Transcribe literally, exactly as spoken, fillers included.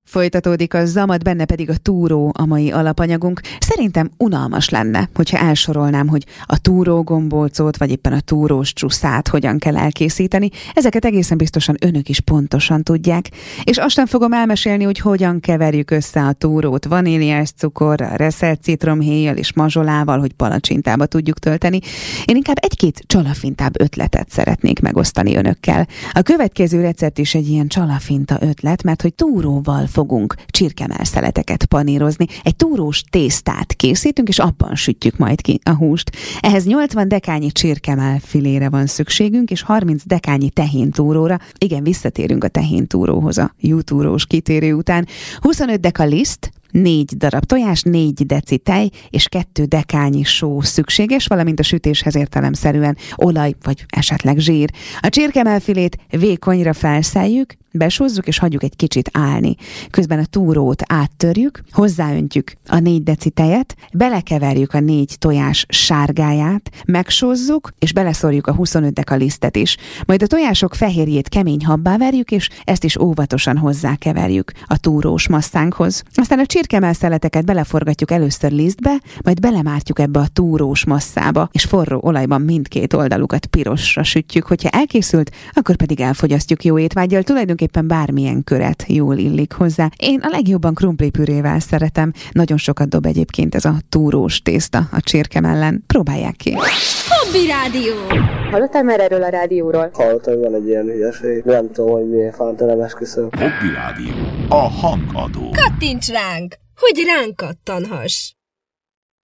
Folytatódik a zamat, benne pedig a túró a mai alapanyagunk. Szerintem unalmas lenne, hogyha elsorolnám, hogy a túró gombócot, vagy éppen a túrós csuszát hogyan kell elkészíteni. Ezeket egészen biztosan önök is pontosan tudják. És azt nem fogom elmesélni, hogy hogyan keverjük össze a túrót vaníliás cukorral, reszelt citromhéjjal és mazsolával, hogy palacsintába tudjuk tölteni. Én inkább egy-két csalafintább ötletet szeretnék megosztani önökkel. A következő recept is egy ilyen csalafinta ötlet, mert hogy túróval fogunk csirkemelszeleteket panírozni. Egy túrós tésztát készítünk, és abban sütjük majd ki a húst. Ehhez nyolcvan dekányi csirkemell filére van szükségünk, és harminc dekányi tehéntúróra. Igen, visszatérünk a tehéntúróhoz a jutúrós kitérő után. huszonöt deka liszt, négy darab tojás, négy deci tej és kettő dekányi só szükséges, valamint a sütéshez értelemszerűen olaj vagy esetleg zsír. A csirkemellfilét vékonyra felszeljük, besózzuk és hagyjuk egy kicsit állni. Közben a túrót áttörjük, hozzáöntjük a négy deci tejet, belekeverjük a négy tojás sárgáját, megsózzuk és beleszorjuk a huszonöt deka lisztet is. Majd a tojások fehérjét kemény habbá verjük, és ezt is óvatosan hozzákeverjük a túrós masszánkhoz. Aztán a csirkemellszeleteket beleforgatjuk először lisztbe, majd belemártjuk ebbe a túrós masszába, és forró olajban mindkét oldalukat pirosra sütjük. Hogyha elkészült, akkor pedig elfogyasztjuk jó étvággyal, tulajdonképpen bármilyen köret jól illik hozzá. Én a legjobban krumplipürével szeretem. Nagyon sokat dob egyébként ez a túrós tészta a csirkemellen. Próbálják ki! Hobby Rádió! Hallottál már erről a rádióról? Hallottam, hogy van egy ilyen hülyeség. Nem tudom, hogy miért fánt, nem esküszöm. Hobby Rádió. A hangadó. Kattints ránk, hogy ránk kattanhass!